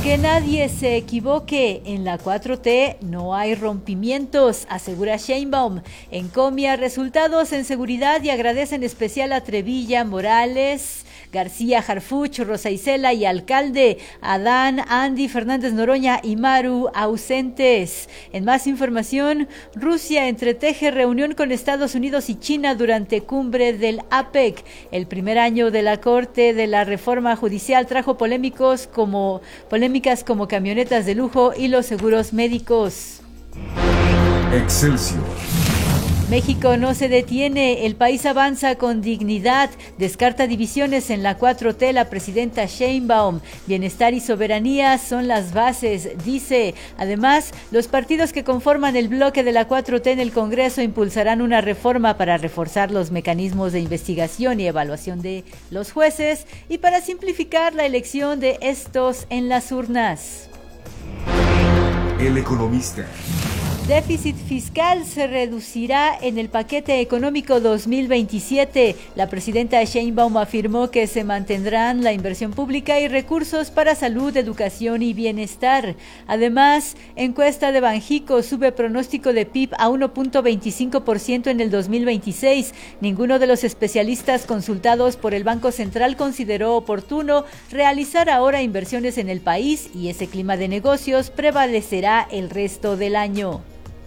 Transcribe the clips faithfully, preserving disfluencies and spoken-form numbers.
Que nadie se equivoque, en la cuatro T no hay rompimientos, asegura Sheinbaum. Encomia resultados en seguridad y agradece en especial a Trevilla, Morales, García Harfuch, Rosa Isela y alcalde. Adán, Andy, Fernández Noroña y Maru ausentes. En más información, Rusia entreteje reunión con Estados Unidos y China durante cumbre del APEC. El primer año de la Corte de la Reforma Judicial trajo polémicos como polémicas como camionetas de lujo y los seguros médicos. Excelsior. México no se detiene, el país avanza con dignidad, descarta divisiones en la cuatro T la presidenta Sheinbaum. Bienestar y soberanía son las bases, dice. Además, los partidos que conforman el bloque de la cuatro T en el Congreso impulsarán una reforma para reforzar los mecanismos de investigación y evaluación de los jueces y para simplificar la elección de estos en las urnas. El Economista. Déficit fiscal se reducirá en el paquete económico dos mil veintisiete. La presidenta Sheinbaum afirmó que se mantendrán la inversión pública y recursos para salud, educación y bienestar. Además, encuesta de Banjico sube pronóstico de P I B a uno punto veinticinco por ciento en el dos mil veintiséis. Ninguno de los especialistas consultados por el Banco Central consideró oportuno realizar ahora inversiones en el país y ese clima de negocios prevalecerá el resto del año.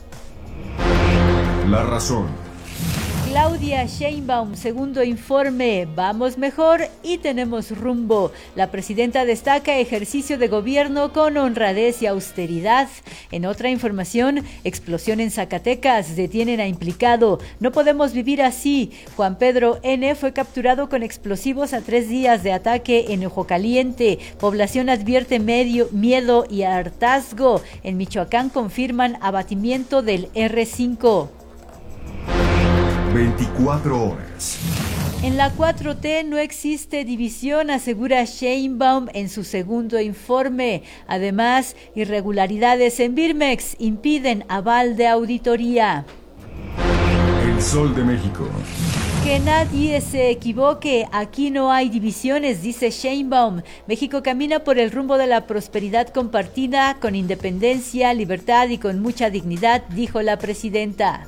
La razón. Claudia Sheinbaum, segundo informe, vamos mejor y tenemos rumbo. La presidenta destaca ejercicio de gobierno con honradez y austeridad. En otra información, explosión en Zacatecas, detienen a implicado. No podemos vivir así. Juan Pedro N. fue capturado con explosivos a tres días de ataque en Ojo Caliente. Población advierte medio, miedo y hartazgo. En Michoacán confirman abatimiento del erre cinco. veinticuatro horas. En la cuatro T no existe división, asegura Sheinbaum en su segundo informe. Además, irregularidades en Birmex impiden aval de auditoría. El Sol de México. Que nadie se equivoque, aquí no hay divisiones, dice Sheinbaum. México camina por el rumbo de la prosperidad compartida, con independencia, libertad y con mucha dignidad, dijo la presidenta.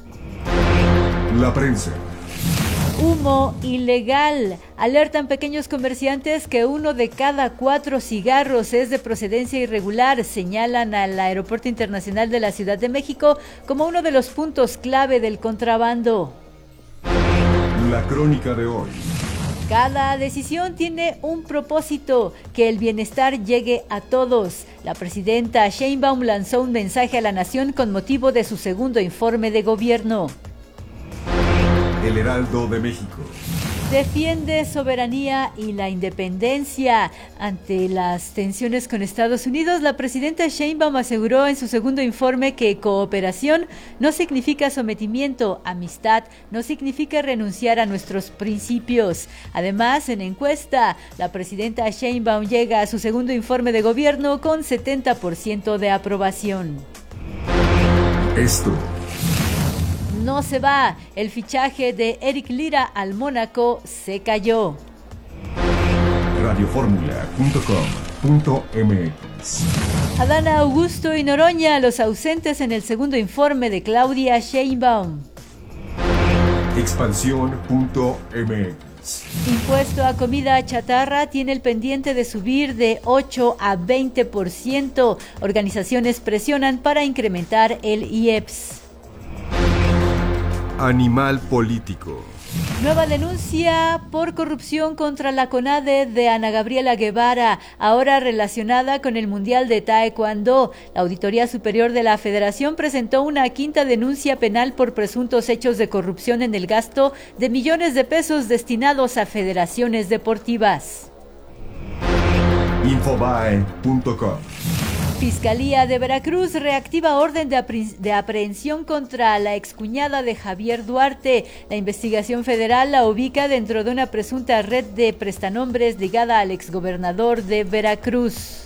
La prensa. Humo ilegal. Alertan pequeños comerciantes que uno de cada cuatro cigarros es de procedencia irregular. Señalan al Aeropuerto Internacional de la Ciudad de México como uno de los puntos clave del contrabando. La crónica de hoy. Cada decisión tiene un propósito, que el bienestar llegue a todos. La presidenta Sheinbaum lanzó un mensaje a la nación con motivo de su segundo informe de gobierno. El Heraldo de México. Defiende soberanía y la independencia. Ante las tensiones con Estados Unidos, la presidenta Sheinbaum aseguró en su segundo informe que cooperación no significa sometimiento, amistad no significa renunciar a nuestros principios. Además, en encuesta, la presidenta Sheinbaum llega a su segundo informe de gobierno con setenta por ciento de aprobación. Esto. No se va. El fichaje de Eric Lira al Mónaco se cayó. radioformula punto com punto eme equis. Adana Augusto y Noroña, los ausentes en el segundo informe de Claudia Sheinbaum. Expansión punto eme equis. Impuesto a comida chatarra tiene el pendiente de subir de ocho a veinte por ciento. Organizaciones presionan para incrementar el I E P S. Animal político. Nueva denuncia por corrupción contra la CONADE de Ana Gabriela Guevara, ahora relacionada con el Mundial de Taekwondo. La Auditoría Superior de la Federación presentó una quinta denuncia penal por presuntos hechos de corrupción en el gasto de millones de pesos destinados a federaciones deportivas. Infobae punto com. Fiscalía de Veracruz reactiva orden de, apre- de aprehensión contra la excuñada de Javier Duarte. La investigación federal la ubica dentro de una presunta red de prestanombres ligada al exgobernador de Veracruz.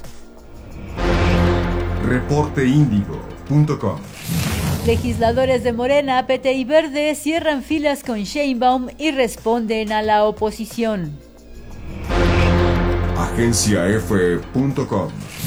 reporte índigo punto com. Legisladores de Morena, P T y Verde cierran filas con Sheinbaum y responden a la oposición. agencia efe punto com.